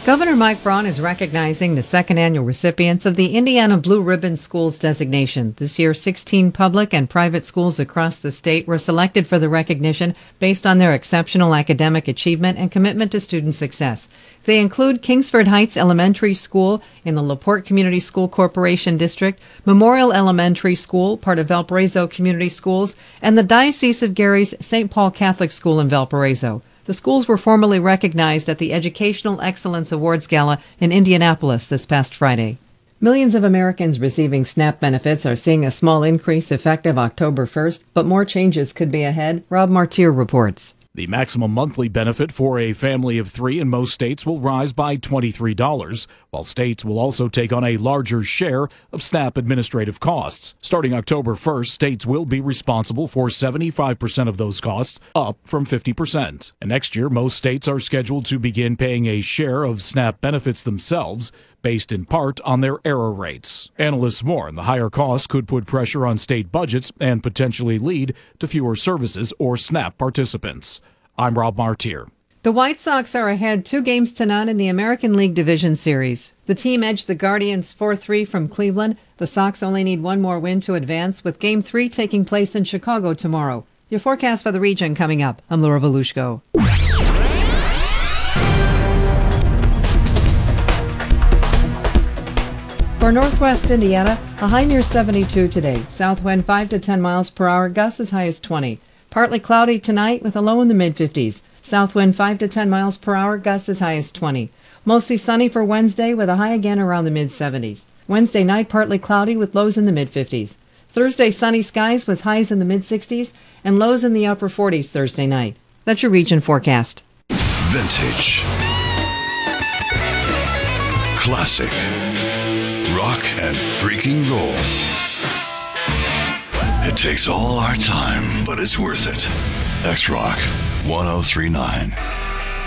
Governor Mike Braun is recognizing the second annual recipients of the Indiana Blue Ribbon Schools designation. This year, 16 public and private schools across the state were selected for the recognition based on their exceptional academic achievement and commitment to student success. They include Kingsford Heights Elementary School in the LaPorte Community School Corporation District, Memorial Elementary School, part of Valparaiso Community Schools, and the Diocese of Gary's St. Paul Catholic School in Valparaiso. The schools were formally recognized at the Educational Excellence Awards Gala in Indianapolis this past Friday. Millions of Americans receiving SNAP benefits are seeing a small increase effective October 1st, but more changes could be ahead. Rob Martier reports. The maximum monthly benefit for a family of 3 in most states will rise by $23, while states will also take on a larger share of SNAP administrative costs. Starting October 1st, states will be responsible for 75% of those costs, up from 50%. And next year, most states are scheduled to begin paying a share of SNAP benefits themselves, based in part on their error rates. Analysts warn the higher costs could put pressure on state budgets and potentially lead to fewer services or SNAP participants. I'm Rob Martier. The White Sox are ahead 2-0 in the American League Division Series. The team edged the Guardians 4-3 from Cleveland. The Sox only need one more win to advance, with Game 3 taking place in Chicago tomorrow. Your forecast for the region coming up. I'm Laura Volushko. For northwest Indiana, a high near 72 today. South wind 5 to 10 miles per hour, gusts as high as 20. Partly cloudy tonight with a low in the mid-50s. South wind 5 to 10 miles per hour, gusts as high as 20. Mostly sunny for Wednesday with a high again around the mid-70s. Wednesday night partly cloudy with lows in the mid-50s. Thursday sunny skies with highs in the mid-60s and lows in the upper 40s Thursday night. That's your region forecast. Vintage. Classic. Rock and freaking roll. It takes all our time, but it's worth it. X-Rock 1039.